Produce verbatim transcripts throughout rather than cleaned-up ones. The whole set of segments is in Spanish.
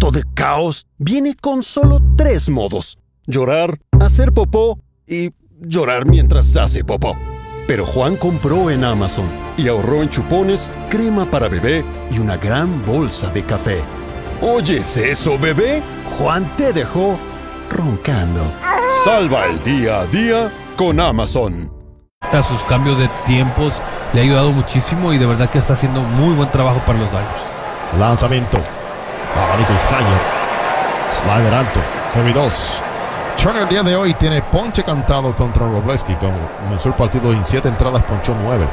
momento de caos viene con solo tres modos: llorar, hacer popó y llorar mientras hace popó. Pero Juan compró en Amazon y ahorró en chupones, crema para bebé y una gran bolsa de café. ¿Oyes eso, bebé? Juan te dejó roncando. Salva el día a día con Amazon. A sus cambios de tiempos le ha ayudado muchísimo y de verdad que está haciendo muy buen trabajo para los Dodgers. Lanzamiento. Abanico y falla. Slider alto. seis dos. Turner el día de hoy tiene ponche cantado contra Robleski. Comenzó el partido en siete entradas, ponchó nueve.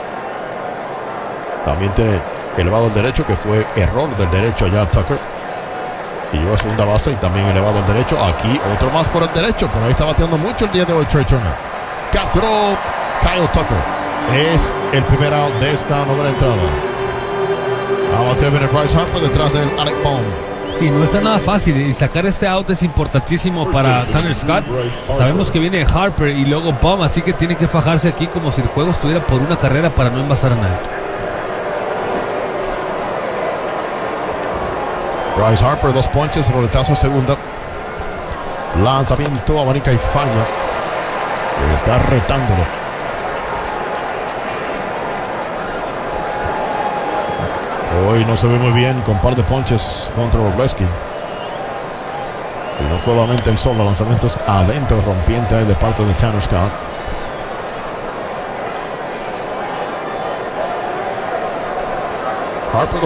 También tiene elevado el derecho, que fue error del derecho allá Tucker. Y lleva a segunda base y también elevado el derecho. Aquí otro más por el derecho, pero ahí está bateando mucho el día de hoy Trey Turner. Capturó Kyle Tucker. Es el primer out de esta novena entrada. Ahora viene Bryce Harper detrás de Alec Bohm. Sí, no está nada fácil y sacar este out es importantísimo para Tanner Scott. Sabemos que viene Harper y luego Bohm, así que tiene que fajarse aquí como si el juego estuviera por una carrera para no envasar a nadie. Bryce Harper, dos ponches, roletazo a segunda. Lanzamiento, abanica y falla. Está retándolo. Hoy no se ve muy bien con par de ponches contra Robleski. Y no solamente el solo, lanzamientos adentro, rompiente de parte de Tanner Scott. Harper